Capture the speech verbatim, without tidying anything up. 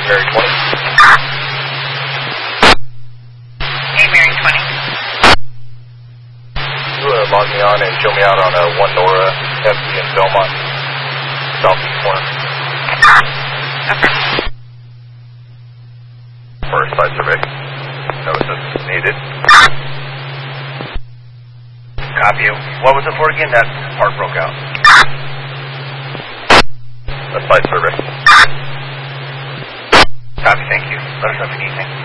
Mary twenty. Hey, Mary twenty. You uh, log me on and show me out on uh, one Nora F D in Belmont, southeast corner. Okay. First site survey. Notices needed. Copy. What was it for again? That part broke out. A site survey. Copy, thank you. Let us know if you need anything.